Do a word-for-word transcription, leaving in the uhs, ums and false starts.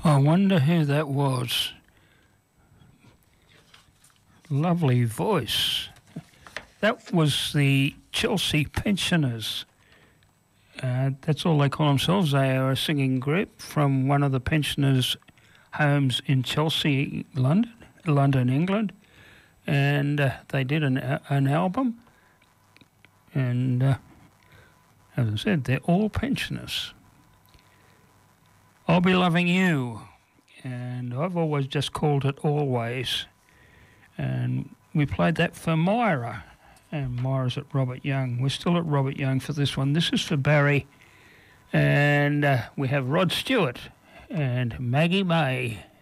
I wonder who that was. Lovely voice. That was the Chelsea Pensioners. Uh, that's all they call themselves. They are a singing group from one of the pensioners' homes in Chelsea, London, London, England. And uh, they did an, an album. And uh, as I said, they're all pensioners. I'll Be Loving You. And I've always just called it Always. And we played that for Myra. And Myra's at Robert Young. We're still at Robert Young for this one. This is for Barry. And uh, we have Rod Stewart and Maggie May.